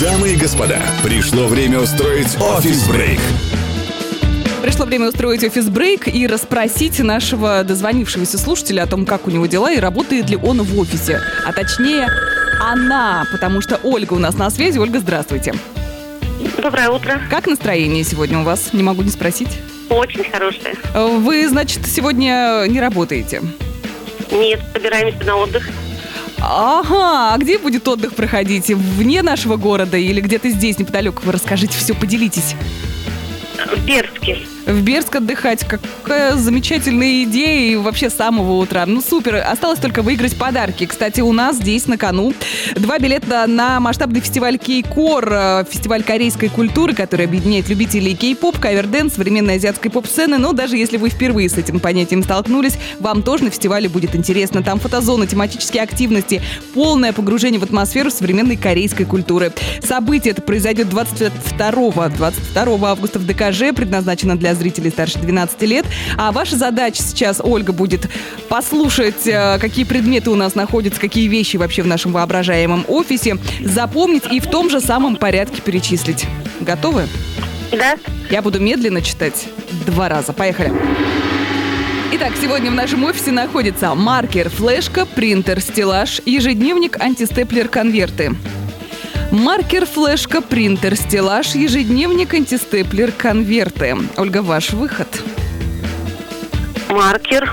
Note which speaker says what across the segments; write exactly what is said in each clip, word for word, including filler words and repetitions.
Speaker 1: Дамы и господа, пришло время устроить офис-брейк.
Speaker 2: Пришло время устроить офис-брейк и расспросить нашего дозвонившегося слушателя о том, как у него дела и работает ли он в офисе. А точнее, она, потому что Ольга у нас на связи. Ольга, здравствуйте.
Speaker 3: Доброе утро.
Speaker 2: Как настроение сегодня у вас? Не могу не спросить.
Speaker 3: Очень хорошее.
Speaker 2: Вы, значит, сегодня не работаете?
Speaker 3: Нет, собираемся на отдых.
Speaker 2: Ага, а где будет отдых проходить? Вне нашего города или где-то здесь, неподалеку? Вы расскажите все, поделитесь.
Speaker 3: В Бердске.
Speaker 2: В Бердск отдыхать. Какая замечательная идея. И вообще с самого утра. Ну, супер. Осталось только выиграть подарки. Кстати, у нас здесь на кону два билета на масштабный фестиваль Кей-Кор. Фестиваль корейской культуры, который объединяет любителей кей-поп, кавер-дэнс, современной азиатской поп-сцены. Но даже если вы впервые с этим понятием столкнулись, вам тоже на фестивале будет интересно. Там фотозоны, тематические активности, полное погружение в атмосферу современной корейской культуры. Событие это произойдет двадцать второго августа в ДКЖ. Предназначено для зрителей старше двенадцати лет. А ваша задача сейчас, Ольга, будет послушать, какие предметы у нас находятся, какие вещи вообще в нашем воображаемом офисе, запомнить и в том же самом порядке перечислить. Готовы?
Speaker 3: Да.
Speaker 2: Я буду медленно читать два раза. Поехали. Итак, сегодня в нашем офисе находится маркер, флешка, принтер, стеллаж, ежедневник, антистеплер, конверты. Маркер, флешка, принтер, стеллаж, ежедневник, антистеплер, конверты. Ольга, ваш выход.
Speaker 3: Маркер.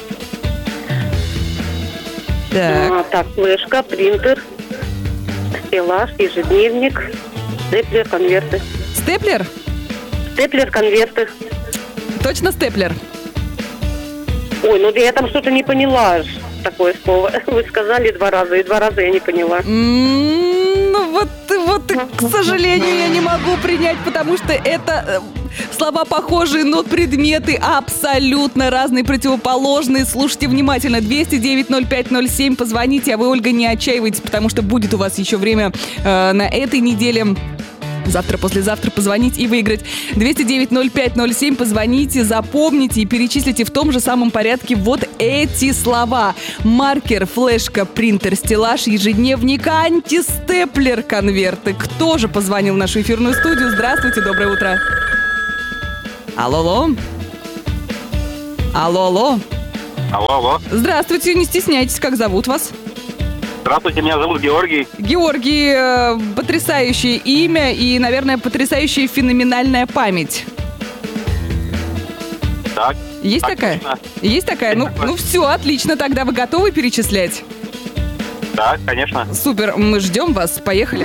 Speaker 2: Так.
Speaker 3: А, так, флешка, принтер, стеллаж, ежедневник, степлер, конверты.
Speaker 2: Степлер?
Speaker 3: Степлер, конверты.
Speaker 2: Точно степлер?
Speaker 3: Ой, ну я там что-то не поняла. Такое слово. Вы сказали два раза, и два раза я не поняла.
Speaker 2: Mm, ну вот, вот, к сожалению, я не могу принять, потому что это э, слова похожие, но предметы абсолютно разные, противоположные. Слушайте внимательно. двести девять ноль пять ноль семь. Позвоните, а вы, Ольга, не отчаивайтесь, потому что будет у вас еще время э, на этой неделе. Завтра, послезавтра позвонить и выиграть. двести девять ноль пять ноль семь. Позвоните, запомните и перечислите в том же самом порядке вот эти слова. Маркер, флешка, принтер, стеллаж, ежедневник, антистеплер, конверты. Кто же позвонил в нашу эфирную студию? Здравствуйте, доброе утро. Алло-алло. Алло-алло.
Speaker 4: Алло-алло.
Speaker 2: Здравствуйте, не стесняйтесь, как зовут вас?
Speaker 4: Здравствуйте, меня зовут Георгий.
Speaker 2: Георгий, э, потрясающее имя и, наверное, потрясающая феноменальная память.
Speaker 4: Так.
Speaker 2: Есть
Speaker 4: так,
Speaker 2: такая?
Speaker 4: Точно.
Speaker 2: Есть такая?
Speaker 4: Есть
Speaker 2: ну,
Speaker 4: такое.
Speaker 2: ну все, отлично. Тогда вы готовы перечислять?
Speaker 4: Да, конечно.
Speaker 2: Супер, мы ждем вас. Поехали.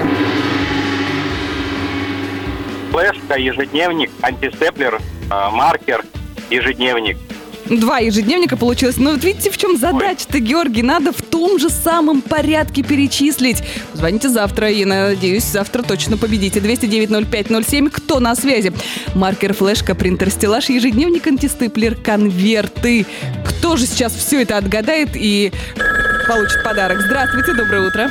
Speaker 4: Флешка, ежедневник, антистеплер, э, маркер, ежедневник.
Speaker 2: Два ежедневника получилось. Но вот видите, в чем задача-то, Георгий? Надо в том же самом порядке перечислить. Звоните завтра, и, надеюсь, завтра точно победите. двести девять ноль пять ноль семь. Кто на связи? Маркер, флешка, принтер, стеллаж, ежедневник, антистеплер, конверты. Кто же сейчас все это отгадает и получит подарок? Здравствуйте, доброе утро.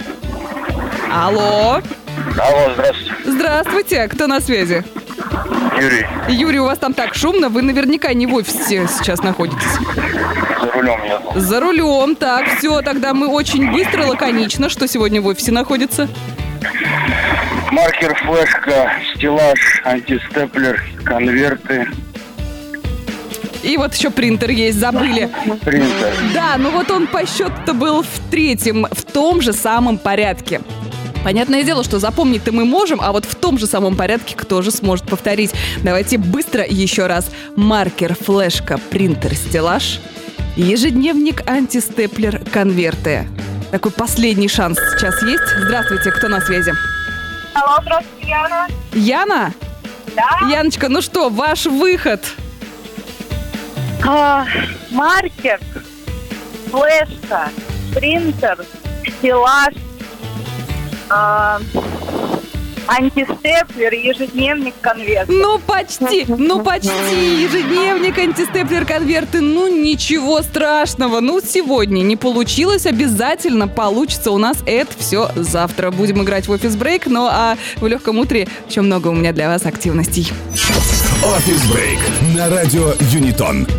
Speaker 2: Алло.
Speaker 4: Алло, здравствуйте.
Speaker 2: Здравствуйте, кто на связи?
Speaker 4: Юрий.
Speaker 2: Юрий, у вас там так шумно, вы наверняка не в офисе сейчас находитесь.
Speaker 4: За рулем я.
Speaker 2: За рулем, так, все, тогда мы очень быстро, лаконично. Что сегодня в офисе находится?
Speaker 4: Маркер, флешка, стеллаж, антистеплер, конверты.
Speaker 2: И вот еще принтер есть, забыли.
Speaker 4: Принтер.
Speaker 2: Да, ну вот он по счету-то был в третьем, в том же самом порядке. Понятное дело, что запомнить-то мы можем, а вот в том же самом порядке кто же сможет повторить. Давайте быстро еще раз. Маркер, флешка, принтер, стеллаж, ежедневник, антистеплер, конверты. Такой последний шанс сейчас есть. Здравствуйте, кто на связи?
Speaker 5: Алло, здравствуйте, Яна.
Speaker 2: Яна?
Speaker 5: Да?
Speaker 2: Яночка, ну что, ваш выход?
Speaker 5: А, маркер, флешка, принтер, стеллаж, а, антистеплер, ежедневник, конверт.
Speaker 2: Ну, почти, ну, почти. Ежедневник, антистеплер, конверты. Ну, ничего страшного. Ну, сегодня не получилось. Обязательно получится у нас это все завтра. Будем играть в офис-брейк. Ну, а в легком утре еще много у меня для вас активностей.
Speaker 1: Офис-брейк на радио Юнитон.